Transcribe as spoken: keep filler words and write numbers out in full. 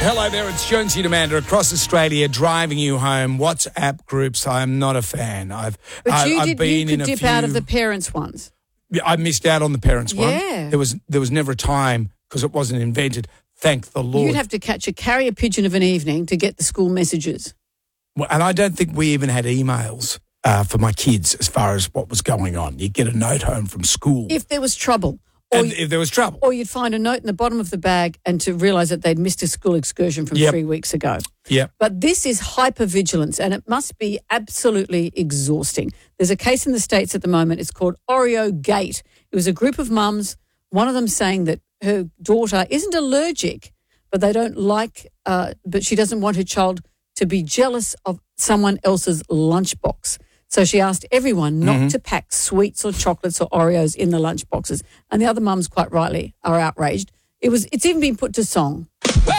Hello there, it's Jonesy and Amanda across Australia driving you home. WhatsApp groups, I'm not a fan. I've, But I, you I've did. been You in could a dip few, out of the parents' ones. I missed out on the parents one. Yeah. There was there was never a time because it wasn't invented. Thank the Lord. You'd have to catch a carrier pigeon of an evening to get the school messages. Well, and I don't think we even had emails uh, for my kids as far as what was going on. You'd get a note home from school. If there was trouble. Or and you, if there was trouble. Or you'd find a note in the bottom of the bag and to realise that they'd missed a school excursion from Yep. three weeks ago. Yeah. But this is hypervigilance and it must be absolutely exhausting. There's a case in the States at the moment. It's called Oreo Gate. It was a group of mums, one of them saying that her daughter isn't allergic, but they don't like, uh, but she doesn't want her child to be jealous of someone else's lunchbox. So she asked everyone not Mm-hmm. to pack sweets or chocolates or Oreos in the lunchboxes. And the other mums, quite rightly, are outraged. It was. It's even been put to song.